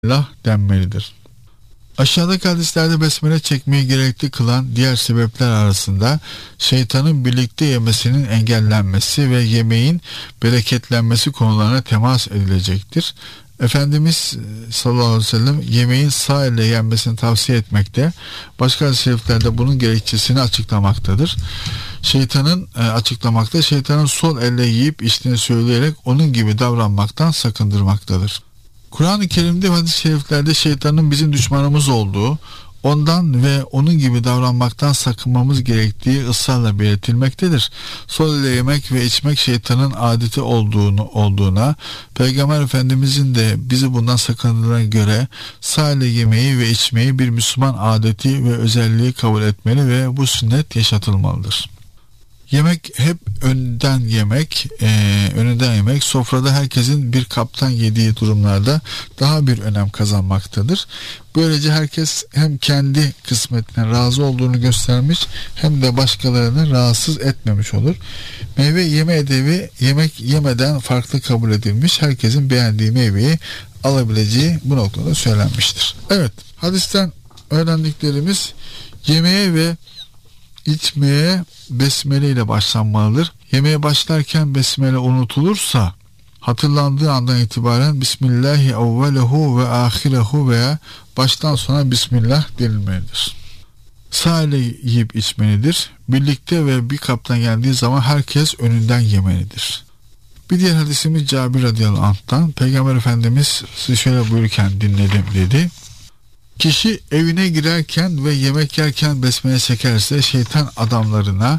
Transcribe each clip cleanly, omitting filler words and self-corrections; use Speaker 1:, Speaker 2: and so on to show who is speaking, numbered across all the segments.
Speaker 1: Allah denmelidir. Aşağıdaki hadislerde besmele çekmeyi gerekli kılan diğer sebepler arasında şeytanın birlikte yemesinin engellenmesi ve yemeğin bereketlenmesi konularına temas edilecektir. Efendimiz sallallahu aleyhi ve sellem yemeğin sağ elle yenmesini tavsiye etmekte. Başka hadis-i şeriflerde bunun gerekçesini açıklamaktadır. Şeytanın sol elle yiyip içtiğini söyleyerek onun gibi davranmaktan sakındırmaktadır. Kur'an-ı Kerim'de hadis-i şeriflerde şeytanın bizim düşmanımız olduğu, ondan ve onun gibi davranmaktan sakınmamız gerektiği ısrarla belirtilmektedir. Sol ile yemek ve içmek şeytanın adeti olduğuna, Peygamber Efendimizin de bizi bundan sakındığına göre sağ ile yemeği ve içmeyi bir Müslüman adeti ve özelliği kabul etmeli ve bu sünnet yaşatılmalıdır. Yemek hep önünden yemek sofrada herkesin bir kaptan yediği durumlarda daha bir önem kazanmaktadır. Böylece herkes hem kendi kısmetine razı olduğunu göstermiş hem de başkalarını rahatsız etmemiş olur. Meyve yeme edebi yemek yemeden farklı kabul edilmiş, herkesin beğendiği meyveyi alabileceği bu noktada söylenmiştir. Evet, hadisten öğrendiklerimiz yemeğe ve içmeye besmele ile başlanmalıdır. Yemeğe başlarken besmele unutulursa hatırlandığı andan itibaren Bismillahi evvelehu ve ahirehu veya baştan sona Bismillah denilmelidir. Sağ ile yiyip içmelidir. Birlikte ve bir kaptan geldiği zaman herkes önünden yemelidir. Bir diğer hadisimiz Cabir radıyallahu anh'tan. Peygamber Efendimiz şöyle buyururken dinledim dedi. Kişi evine girerken ve yemek yerken besmele çekerse şeytan adamlarına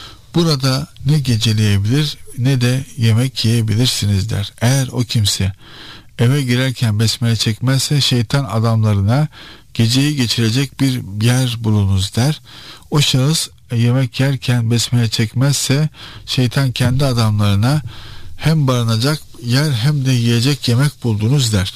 Speaker 1: burada ne geceleyebilir ne de yemek yiyebilirsiniz der. Eğer o kimse eve girerken besmele çekmezse şeytan adamlarına geceyi geçirecek bir yer bulunuz der. O şahıs yemek yerken besmele çekmezse şeytan kendi adamlarına hem barınacak yer hem de yiyecek yemek buldunuz der.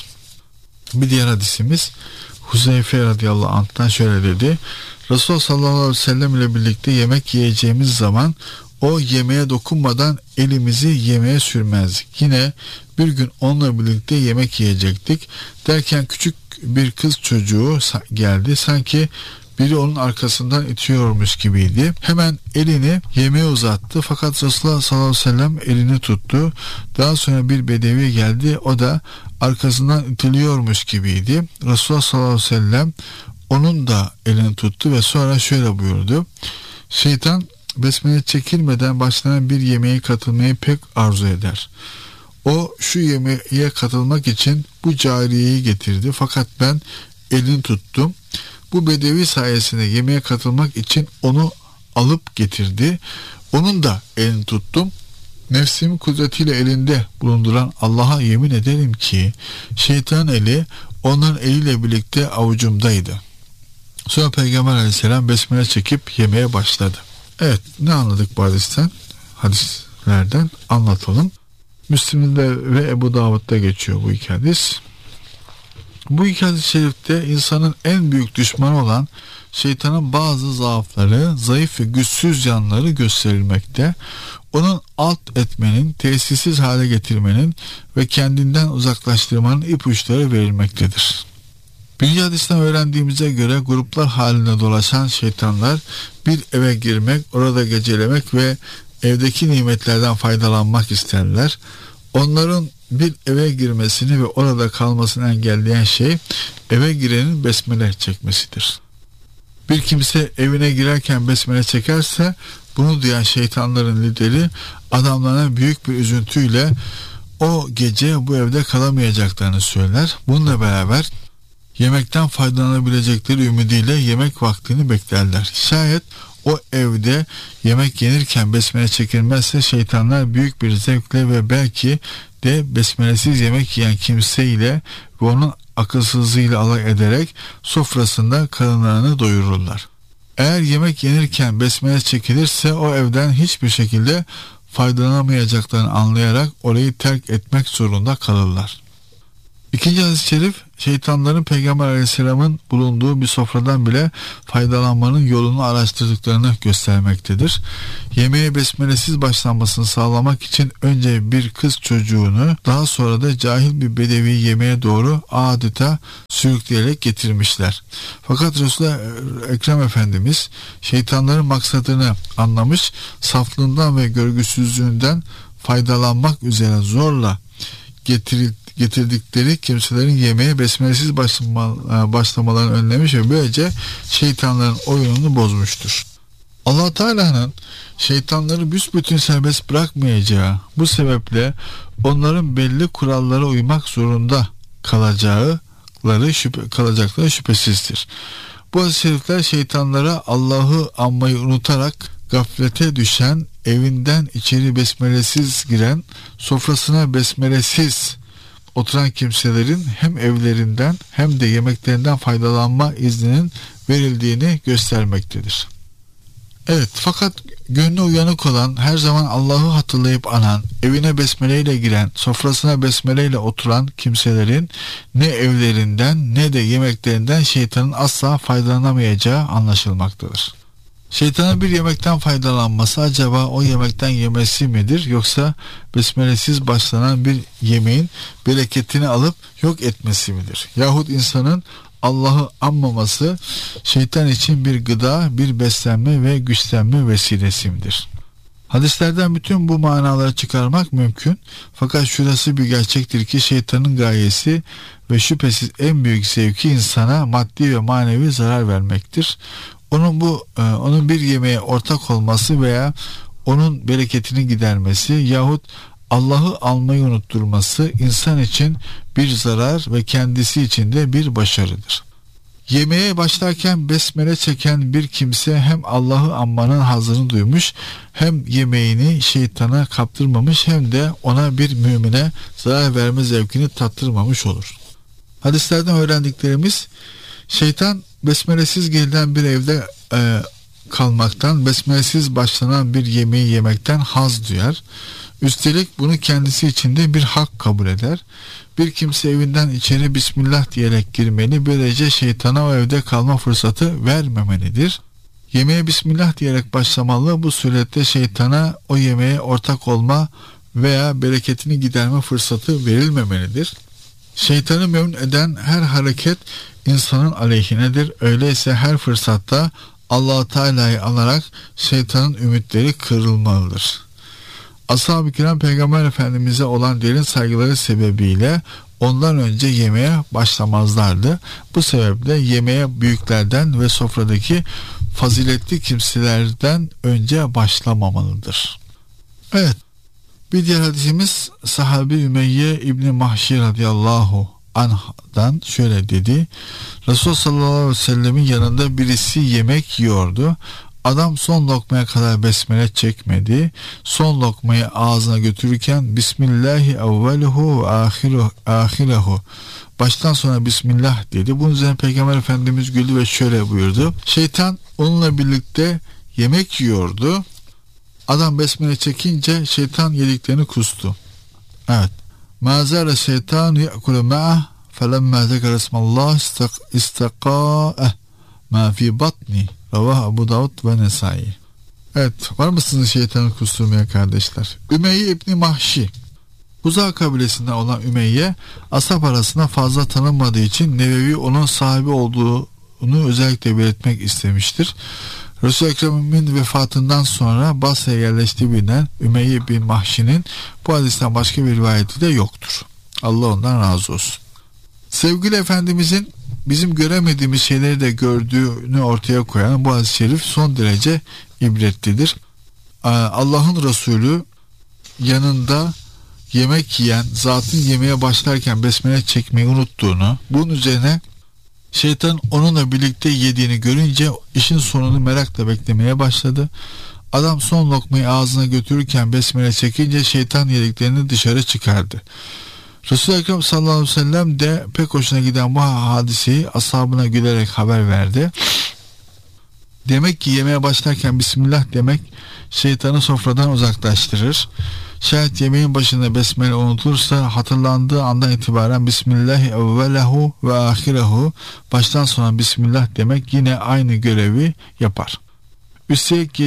Speaker 1: Bir diğer hadisimiz Huzeyfe radıyallahu anh'tan şöyle dedi. Resulullah sallallahu aleyhi ve sellem ile birlikte yemek yiyeceğimiz zaman o yemeğe dokunmadan elimizi yemeğe sürmezdik. Yine bir gün onunla birlikte yemek yiyecektik. Derken küçük bir kız çocuğu geldi. Sanki biri onun arkasından itiyormuş gibiydi. Hemen elini yemeğe uzattı. Fakat Resulullah sallallahu aleyhi ve sellem elini tuttu. Daha sonra bir bedevi geldi. O da arkasından itiliyormuş gibiydi. Resulullah sallallahu aleyhi ve sellem onun da elini tuttu ve sonra şöyle buyurdu. Şeytan besmele çekilmeden başlanan bir yemeğe katılmayı pek arzu eder. O şu yemeğe katılmak için bu cariyeyi getirdi. Fakat ben elini tuttum. Bu bedevi sayesinde yemeğe katılmak için onu alıp getirdi. Onun da elini tuttum. Nefsimin kudretiyle elinde bulunduran Allah'a yemin ederim ki şeytan eli onların eliyle birlikte avucumdaydı. Sonra Peygamber aleyhisselam besmele çekip yemeye başladı. Evet, ne anladık bu hadislerden anlatalım. Müslim'de ve Ebu Davud'da geçiyor bu iki hadis. Bu iki hadis-i şerifte insanın en büyük düşmanı olan şeytanın bazı zaafları, zayıf ve güçsüz yanları gösterilmekte. Onun alt etmenin, tesirsiz hale getirmenin ve kendinden uzaklaştırmanın ipuçları verilmektedir. Birinci hadisten öğrendiğimize göre gruplar halinde dolaşan şeytanlar bir eve girmek, orada gecelemek ve evdeki nimetlerden faydalanmak isterler. Onların bir eve girmesini ve orada kalmasını engelleyen şey eve girenin besmele çekmesidir. Bir kimse evine girerken besmele çekerse bunu duyan şeytanların lideri adamlarına büyük bir üzüntüyle o gece bu evde kalamayacaklarını söyler. Bununla beraber yemekten faydalanabilecekleri ümidiyle yemek vaktini beklerler. Şayet o evde yemek yenirken besmele çekilmezse şeytanlar büyük bir zevkle ve belki de besmelesiz yemek yiyen kimseyle ve onun akılsızlığıyla alay ederek sofrasında karınlarını doyururlar. Eğer yemek yenirken besmele çekilirse o evden hiçbir şekilde faydalanamayacaklarını anlayarak orayı terk etmek zorunda kalırlar. İkinci hadis-i şerif, şeytanların Peygamber Aleyhisselam'ın bulunduğu bir sofradan bile faydalanmanın yolunu araştırdıklarını göstermektedir. Yemeğe besmelesiz başlanmasını sağlamak için önce bir kız çocuğunu, daha sonra da cahil bir bedevi yemeğe doğru adeta sürükleyerek getirmişler. Fakat Resul-i Ekrem Efendimiz şeytanların maksadını anlamış, saflığından ve görgüsüzlüğünden faydalanmak üzere zorla getirdikleri kimselerin yemeğe besmelesiz başlamalarını önlemiş ve böylece şeytanların oyununu bozmuştur. Allah Teala'nın şeytanları büsbütün serbest bırakmayacağı, bu sebeple onların belli kurallara uymak zorunda kalacakları şüphesizdir. Bu hadis-i şerifler şeytanlara Allah'ı anmayı unutarak gaflete düşen, evinden içeri besmelesiz giren, sofrasına besmelesiz oturan kimselerin hem evlerinden hem de yemeklerinden faydalanma izninin verildiğini göstermektedir. Evet, fakat gönlü uyanık olan, her zaman Allah'ı hatırlayıp anan, evine besmeleyle giren, sofrasına besmeleyle oturan kimselerin ne evlerinden ne de yemeklerinden şeytanın asla faydalanamayacağı anlaşılmaktadır. Şeytanın bir yemekten faydalanması acaba o yemekten yemesi midir, yoksa besmelesiz başlanan bir yemeğin bereketini alıp yok etmesi midir? Yahut insanın Allah'ı anmaması şeytan için bir gıda, bir beslenme ve güçlenme vesilesi midir? Hadislerden bütün bu manaları çıkarmak mümkün. Fakat şurası bir gerçektir ki şeytanın gayesi ve şüphesiz en büyük zevki insana maddi ve manevi zarar vermektir. Onun bir yemeğe ortak olması veya onun bereketini gidermesi yahut Allah'ı almayı unutturması insan için bir zarar ve kendisi için de bir başarıdır. Yemeğe başlarken besmele çeken bir kimse hem Allah'ı anmanın hazzını duymuş, hem yemeğini şeytana kaptırmamış, hem de ona bir mümine zarar verme zevkini tattırmamış olur. Hadislerden öğrendiklerimiz, şeytan besmelesiz gelen bir evde kalmaktan, besmelesiz başlanan bir yemeği yemekten haz duyar. Üstelik bunu kendisi için de bir hak kabul eder. Bir kimse evinden içeri Bismillah diyerek girmeli, böylece şeytana o evde kalma fırsatı vermemelidir. Yemeğe Bismillah diyerek başlamalı, bu surette şeytana o yemeğe ortak olma veya bereketini giderme fırsatı verilmemelidir. Şeytanı memnun eden her hareket insanın aleyhinedir. Öyleyse her fırsatta Allah-u Teala'yı anarak şeytanın ümitleri kırılmalıdır. Ashab-ı kiram Peygamber Efendimiz'e olan derin saygıları sebebiyle ondan önce yemeğe başlamazlardı. Bu sebeple yemeğe büyüklerden ve sofradaki faziletli kimselerden önce başlamamalıdır. Evet, bir diğer hadisimiz sahabi Ümeyye İbni Mahşi radıyallahu anh'dan şöyle dedi: Resulullah sallallahu aleyhi ve sellemin yanında birisi yemek yiyordu. Adam son lokmaya kadar besmele çekmedi. Son lokmayı ağzına götürürken Bismillahi evveluhu ve ahirehu, baştan sona Bismillah dedi. Bunun üzerine Peygamber Efendimiz güldü ve şöyle buyurdu: şeytan onunla birlikte yemek yiyordu. Adam besmele çekince şeytan yediklerini kustu. Evet. Mazara şeytan ya'kulu ma'ah felemma zekere ismallah istaqa'eh ma fi batni. Ravah Abu Davud ve Nesai. Evet, var mısınız şeytanı kusturmaya kardeşler? Ümeyye İbni Mahşi, Huza kabilesinden olan Ümeyye, ashab arasında fazla tanınmadığı için Nevevi onun sahibi olduğunu özellikle belirtmek istemiştir. Resul-i Ekrem'in vefatından sonra Basra'ya yerleştiği bilinen Ümeyye bin Mahşi'nin bu hadisten başka bir rivayeti de yoktur. Allah ondan razı olsun. Sevgili Efendimizin bizim göremediğimiz şeyleri de gördüğünü ortaya koyan bu hadis-i şerif son derece ibretlidir. Allah'ın Resulü yanında yemek yiyen zatın yemeğe başlarken besmele çekmeyi unuttuğunu, bunun üzerine şeytan onunla birlikte yediğini görünce işin sonunu merakla beklemeye başladı. Adam son lokmayı ağzına götürürken besmele çekince şeytan yediklerini dışarı çıkardı. Resul-i Ekrem sallallahu aleyhi ve sellem de pek hoşuna giden bu hadiseyi ashabına gülerek haber verdi. Demek ki yemeğe başlarken Bismillah demek şeytanı sofradan uzaklaştırır. Şayet yemeğin başında besmele unutulursa hatırlandığı andan itibaren Bismillahi evvelehu ve ahirehu, baştan sona Bismillah demek yine aynı görevi yapar. Üstelik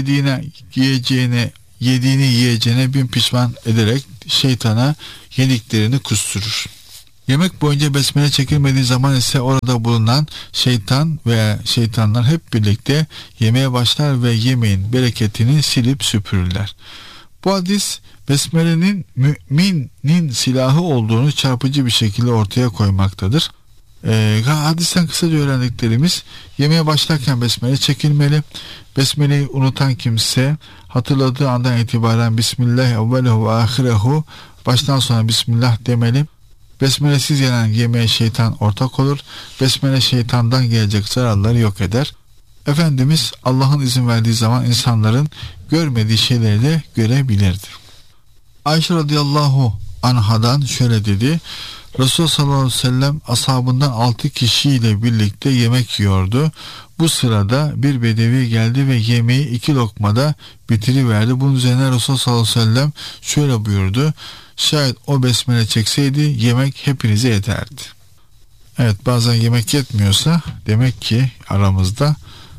Speaker 1: yediğini yiyeceğine bin pişman ederek şeytana yediklerini kusturur. Yemek boyunca besmele çekilmediği zaman ise orada bulunan şeytan veya şeytanlar hep birlikte yemeye başlar ve yemeğin bereketini silip süpürürler. Bu hadis besmelenin müminin silahı olduğunu çarpıcı bir şekilde ortaya koymaktadır. Hadisten kısaca öğrendiklerimiz: yemeğe başlarken besmele çekilmeli. Besmeleyi unutan kimse hatırladığı andan itibaren Bismillah evvelehu ve ahirehu, baştan sonra Bismillah demeli. Besmelesiz yenen yemeğe şeytan ortak olur. Besmele şeytandan gelecek zararları yok eder. Efendimiz Allah'ın izin verdiği zaman insanların görmediği şeyleri de görebilirdi. Ayşe radıyallahu anhadan şöyle dedi: Resulullah sallallahu aleyhi ve sellem ashabından 6 kişiyle birlikte yemek yiyordu. Bu sırada bir bedevi geldi ve yemeği 2 lokmada bitiriverdi. Bunun üzerine Resulullah sallallahu aleyhi ve sellem şöyle buyurdu: şayet o besmele çekseydi yemek hepinize yeterdi. Evet, bazen yemek yetmiyorsa demek ki aramızda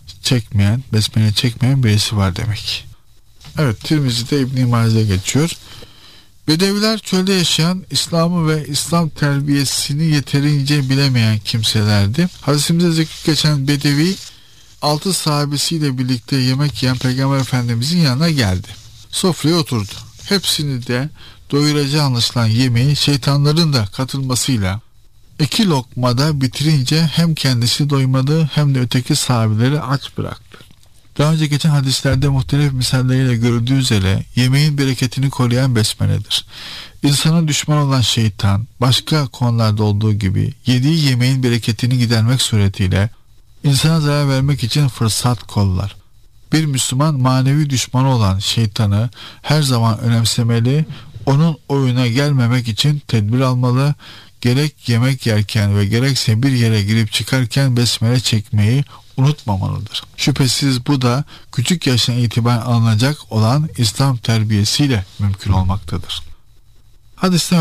Speaker 1: besmele çekmeyen birisi var demek. Evet, Tirmizi'de İbn-i Mace'ye geçiyor. Bedeviler çölde yaşayan, İslam'ı ve İslam terbiyesini yeterince bilemeyen kimselerdi. Hadisimizde zikri geçen bedevi 6 sahabesiyle birlikte yemek yiyen Peygamber Efendimizin yanına geldi. Sofraya oturdu. Hepsini de doyuracağı anlaşılan yemeği şeytanların da katılmasıyla 2 lokmada bitirince hem kendisi doymadı hem de öteki sahabeleri aç bıraktı. Daha önce geçen hadislerde muhtelif misalleriyle görüldüğü üzere yemeğin bereketini koruyan besmeledir. İnsanın düşmanı olan şeytan başka konularda olduğu gibi yediği yemeğin bereketini gidermek suretiyle insana zarar vermek için fırsat kollar. Bir Müslüman manevi düşmanı olan şeytanı her zaman önemsemeli, onun oyuna gelmemek için tedbir almalı, gerek yemek yerken ve gerekse bir yere girip çıkarken besmele çekmeyi unutmamalıdır. Şüphesiz bu da küçük yaştan itibaren alınacak olan İslam terbiyesiyle mümkün olmaktadır. Hadisten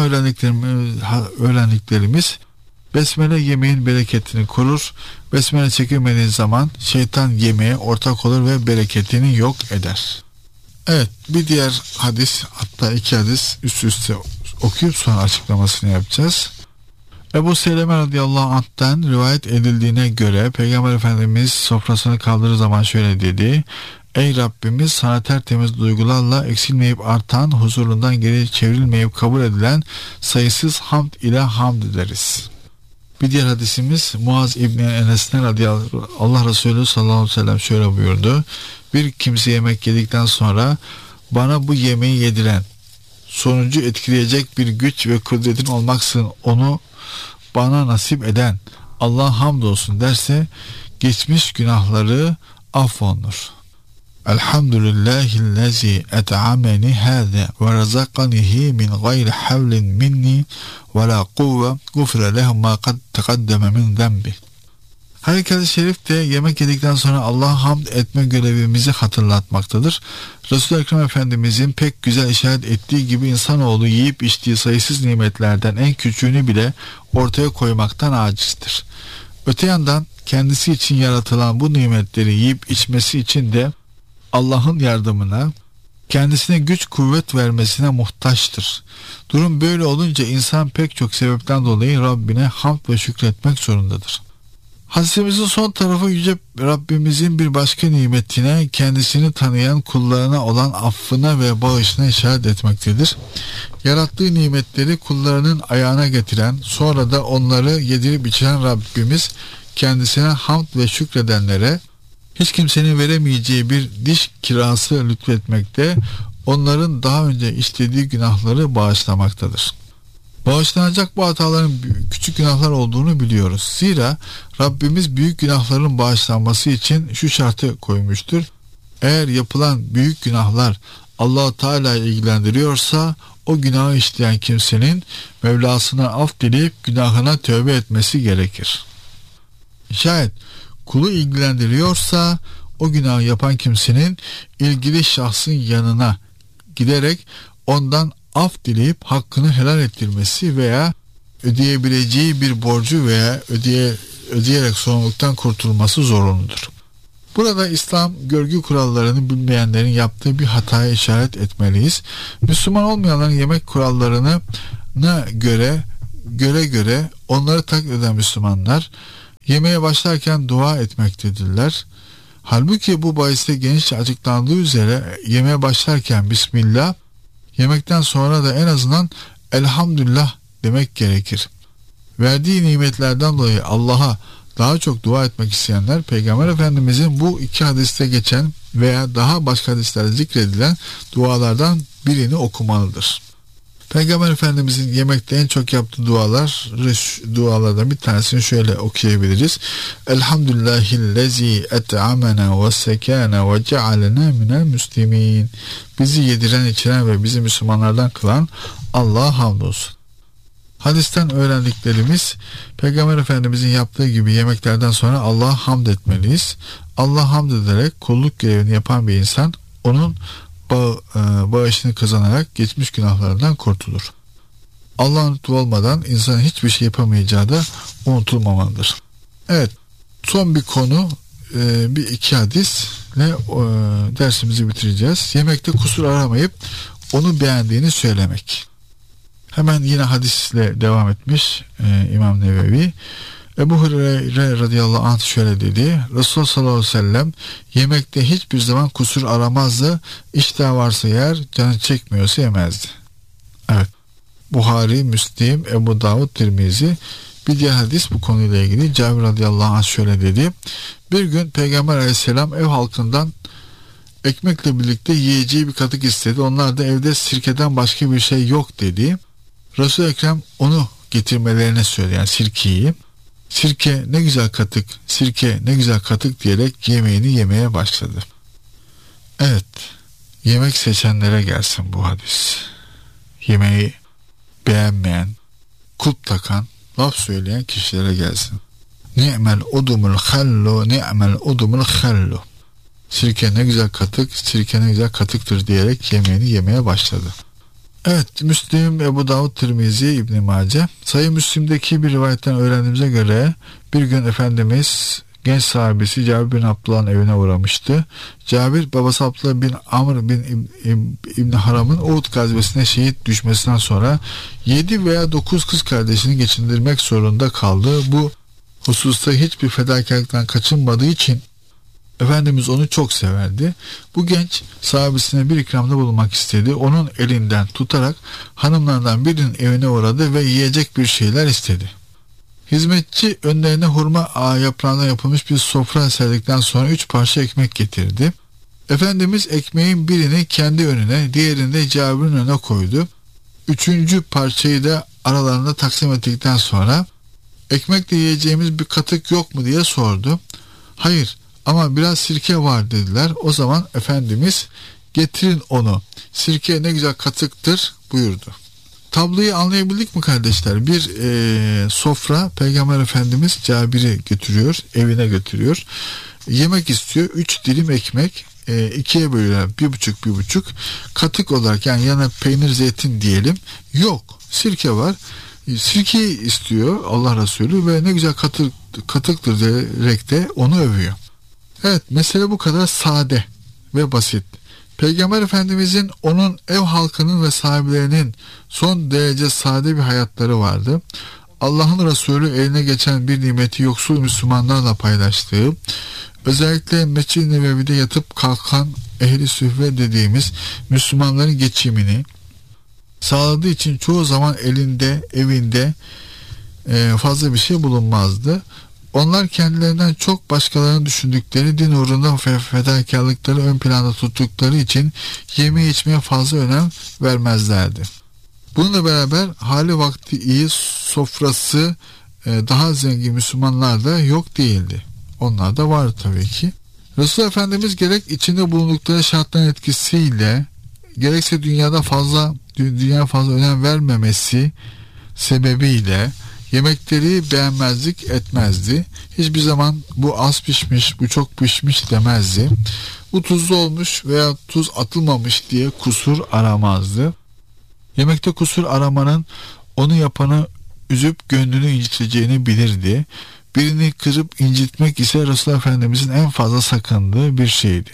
Speaker 1: öğrendiklerimiz besmele yemeğin bereketini korur. Besmele çekilmediği zaman şeytan yemeğe ortak olur ve bereketini yok eder. Evet, bir diğer hadis, hatta 2 hadis üst üste okuyup sonra açıklamasını yapacağız. Ebu Seleme radıyallahu anh'ten rivayet edildiğine göre Peygamber Efendimiz sofrasını kaldırdığı zaman şöyle dedi: Ey Rabbimiz, sana tertemiz duygularla eksilmeyip artan, huzurundan geri çevrilmeyip kabul edilen sayısız hamd ile hamd ederiz. Bir diğer hadisimiz Muaz İbni Enes'ten radıyallahu Allah Resulü sallallahu aleyhi ve sellem şöyle buyurdu: bir kimse yemek yedikten sonra bana bu yemeği yediren, sonucu etkileyecek bir güç ve kudretin olmaksızın onu bana nasip eden Allah'a hamdolsun derse geçmiş günahları affolunur. Elhamdülillahillezî et'ameni hâze ve razakanihi min gayri havlin minni ve la kuvve gufre lehu ma kad teqaddeme min zembi. Hadis-i şerif de yemek yedikten sonra Allah'a hamd etme görevimizi hatırlatmaktadır. Resul-i Ekrem Efendimizin pek güzel işaret ettiği gibi insanoğlu yiyip içtiği sayısız nimetlerden en küçüğünü bile ortaya koymaktan acizdir. Öte yandan kendisi için yaratılan bu nimetleri yiyip içmesi için de Allah'ın yardımına, kendisine güç kuvvet vermesine muhtaçtır. Durum böyle olunca insan pek çok sebepten dolayı Rabbine hamd ve şükretmek zorundadır. Hadisimizin son tarafı Yüce Rabbimizin bir başka nimetine, kendisini tanıyan kullarına olan affına ve bağışına işaret etmektedir. Yarattığı nimetleri kullarının ayağına getiren, sonra da onları yedirip içiren Rabbimiz kendisine hamd ve şükredenlere hiç kimsenin veremeyeceği bir diş kirası lütfetmekte, onların daha önce işlediği günahları bağışlamaktadır. Bağışlanacak bu hataların küçük günahlar olduğunu biliyoruz. Zira Rabbimiz büyük günahların bağışlanması için şu şartı koymuştur: eğer yapılan büyük günahlar Allah-u Teala'yı ilgilendiriyorsa o günahı işleyen kimsenin Mevlasına af dileyip günahına tövbe etmesi gerekir. Şayet kulu ilgilendiriyorsa o günahı yapan kimsenin ilgili şahsın yanına giderek ondan af dileyip hakkını helal ettirmesi veya ödeyebileceği bir borcu veya ödeyerek sorumluluktan kurtulması zorunludur. Burada İslam görgü kurallarını bilmeyenlerin yaptığı bir hataya işaret etmeliyiz. Müslüman olmayanların yemek kurallarına göre onları taklit eden Müslümanlar yemeğe başlarken dua etmektedirler. Halbuki bu bahiste genişçe açıklandığı üzere yemeğe başlarken Bismillah, yemekten sonra da en azından Elhamdülillah demek gerekir. Verdiği nimetlerden dolayı Allah'a daha çok dua etmek isteyenler Peygamber Efendimizin bu iki hadiste geçen veya daha başka hadislerde zikredilen dualardan birini okumalıdır. Peygamber Efendimizin yemekte en çok yaptığı dualardan bir tanesini şöyle okuyabiliriz. Elhamdülillahillezî et'amena ve sekâna ve cealena minel müslimin. Bizi yediren, içiren ve bizi Müslümanlardan kılan Allah'a hamdolsun. Hadisten öğrendiklerimiz, Peygamber Efendimizin yaptığı gibi yemeklerden sonra Allah'a hamd etmeliyiz. Allah'a hamd ederek kulluk görevini yapan bir insan onun bağışını kazanarak geçmiş günahlarından kurtulur. Allah'ın lütfu olmadan insanın hiçbir şey yapamayacağı da unutulmamalıdır. Evet, son bir konu, bir iki hadisle dersimizi bitireceğiz. Yemekte kusur aramayıp onu beğendiğini söylemek. Hemen yine hadisle devam etmiş İmam Nevevi. Ebu Hureyre radıyallahu anh şöyle dedi. Resulullah sallallahu aleyhi ve sellem yemekte hiçbir zaman kusur aramazdı. İştah varsa yer, canı çekmiyorsa yemezdi. Evet. Buhari, Müslim, Ebu Davud, Tirmizi. Bir diğer hadis bu konuyla ilgili. Cabir radıyallahu anh şöyle dedi. Bir gün Peygamber aleyhisselam ev halkından ekmekle birlikte yiyeceği bir katık istedi. Onlar da evde sirkeden başka bir şey yok dedi. Resul-i Ekrem onu getirmelerine söyledi, yani sirkeyi. Sirke ne güzel katık, sirke ne güzel katık diyerek yemeğini yemeye başladı. Evet, yemek seçenlere gelsin bu hadis. Yemeği beğenmeyen, kulp takan, laf söyleyen kişilere gelsin. Ni'mel udumul hallu, ni'mel udumul hallu. Sirke ne güzel katık, sirke ne güzel katıktır diyerek yemeğini yemeye başladı. Evet, Müslim, Ebu Davud, Tirmizi, İbn-i Mace. Sayı Müslim'deki bir rivayetten öğrendiğimize göre bir gün Efendimiz genç sahabesi Cabir bin Abdullah'ın evine uğramıştı. Cabir, babası Abdullah bin Amr bin İbn Haram'ın Uhud gazvesine şehit düşmesinden sonra 7 veya 9 kız kardeşini geçindirmek zorunda kaldı. Bu hususta hiçbir fedakarlıktan kaçınmadığı için Efendimiz onu çok severdi. Bu genç sahabesine bir ikramda bulunmak istedi. Onun elinden tutarak hanımlardan birinin evine uğradı ve yiyecek bir şeyler istedi. Hizmetçi önlerine hurma yaprağından yapılmış bir sofra serdikten sonra 3 parça ekmek getirdi. Efendimiz ekmeğin birini kendi önüne, diğerini de Cabir'in önüne koydu. 3. parçayı da aralarında taksim ettikten sonra ekmekle yiyeceğimiz bir katık yok mu diye sordu. Hayır, ama biraz sirke var dediler. O zaman Efendimiz getirin onu, sirke ne güzel katıktır buyurdu. Tabloyu anlayabildik mi kardeşler? Bir sofra, Peygamber Efendimiz Cabir'i götürüyor, evine götürüyor. Yemek istiyor, 3 dilim ekmek, 2'ye bölüyorlar, 1,5 katık olarak, yani yana peynir zeytin diyelim, yok, sirke var. Sirkeyi istiyor Allah Resulü ve ne güzel katıktır diyerek de onu övüyor. Evet, mesele bu kadar sade ve basit. Peygamber Efendimizin, onun ev halkının ve sahiplerinin son derece sade bir hayatları vardı. Allah'ın Resulü eline geçen bir nimeti yoksul Müslümanlarla paylaştığı, özellikle Mescid-i Nebevi'de yatıp kalkan ehli sühve dediğimiz Müslümanların geçimini sağladığı için çoğu zaman elinde, evinde fazla bir şey bulunmazdı. Onlar kendilerinden çok başkalarını düşündükleri, din uğrunda fedakarlıkları ön planda tuttukları için yeme içmeye fazla önem vermezlerdi. Bununla beraber hali vakti iyi, sofrası daha zengin Müslümanlar da yok değildi. Onlar da vardı tabii ki. Resulullah Efendimiz gerek içinde bulundukları şartların etkisiyle, gerekse dünya fazla önem vermemesi sebebiyle yemekleri beğenmezlik etmezdi. Hiçbir zaman bu az pişmiş, bu çok pişmiş demezdi. Bu tuzlu olmuş veya tuz atılmamış diye kusur aramazdı. Yemekte kusur aramanın onu yapanı üzüp gönlünü inciteceğini bilirdi. Birini kırıp incitmek ise Resulullah Efendimizin en fazla sakındığı bir şeydi.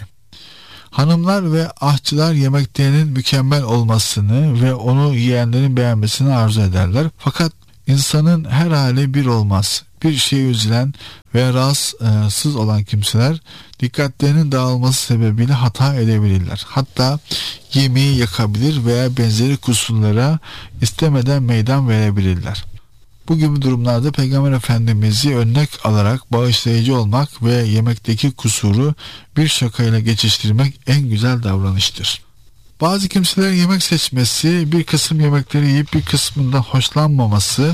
Speaker 1: Hanımlar ve ahçılar yemeklerinin mükemmel olmasını ve onu yiyenlerin beğenmesini arzu ederler. Fakat insanın her hali bir olmaz. Bir şeye üzülen ve rahatsız olan kimseler dikkatlerinin dağılması sebebiyle hata edebilirler. Hatta yemeği yakabilir veya benzeri kusurlara istemeden meydan verebilirler. Bu gibi durumlarda Peygamber Efendimiz'i örnek alarak bağışlayıcı olmak ve yemekteki kusuru bir şakayla geçiştirmek en güzel davranıştır. Bazı kimselerin yemek seçmesi, bir kısım yemekleri yiyip bir kısmından hoşlanmaması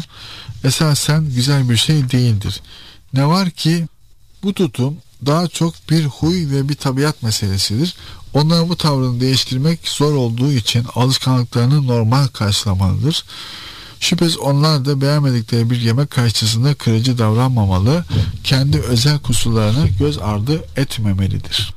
Speaker 1: esasen güzel bir şey değildir. Ne var ki bu tutum daha çok bir huy ve bir tabiat meselesidir. Onların bu tavrını değiştirmek zor olduğu için alışkanlıklarını normal karşılamalıdır. Şüphesiz onlar da beğenmedikleri bir yemek karşısında kırıcı davranmamalı, kendi özel kusurlarını göz ardı etmemelidir.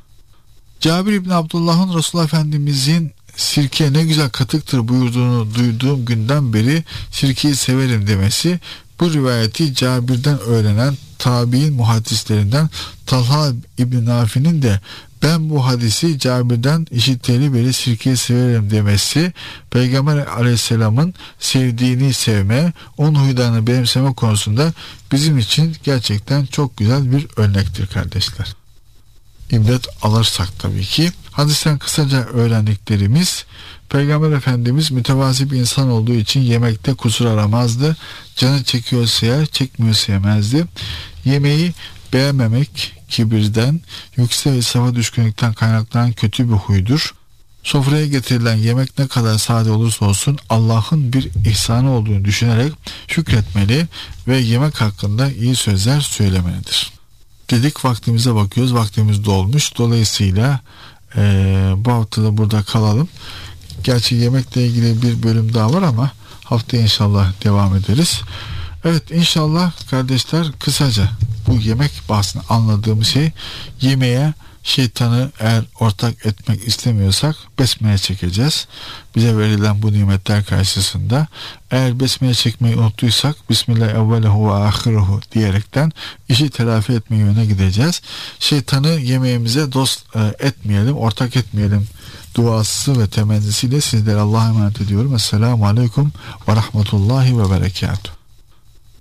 Speaker 1: Cabir İbni Abdullah'ın Resulullah Efendimizin sirke ne güzel katıktır buyurduğunu duyduğum günden beri sirkeyi severim demesi, bu rivayeti Cabir'den öğrenen tabi'in muhaddislerinden Talha İbni Nafi'nin de ben bu hadisi Cabir'den işittiğini beri sirkeyi severim demesi, Peygamber Aleyhisselam'ın sevdiğini sevme, onun huylarını benimseme konusunda bizim için gerçekten çok güzel bir örnektir kardeşler. İbret alırsak tabii ki. Hadisten kısaca öğrendiklerimiz: Peygamber Efendimiz mütevazi bir insan olduğu için yemekte kusur aramazdı. Canı çekiyorsa yer, çekmiyorsa yemezdi. Yemeği beğenmemek kibirden, yüksek ve safa düşkünlükten kaynaklanan kötü bir huydur. Sofraya getirilen yemek ne kadar sade olursa olsun Allah'ın bir ihsanı olduğunu düşünerek şükretmeli ve yemek hakkında iyi sözler söylemelidir. Dedik, vaktimize bakıyoruz. Vaktimiz dolmuş. Dolayısıyla bu hafta da burada kalalım. Gerçi yemekle ilgili bir bölüm daha var ama haftaya inşallah devam ederiz. Evet, inşallah kardeşler, kısaca bu yemek bahsini anladığım şey, yemeğe şeytanı eğer ortak etmek istemiyorsak besmele çekeceğiz. Bize verilen bu nimetler karşısında eğer besmele çekmeyi unuttuysak Bismillah evvelehu ve ahiruhu diyerekten işi telafi etme yönüne gideceğiz. Şeytanı yemeğimize dost etmeyelim, ortak etmeyelim duası ve temennisiyle sizlere Allah'a emanet ediyorum. Esselamu Aleyküm ve Rahmetullahi ve Berekatuhu.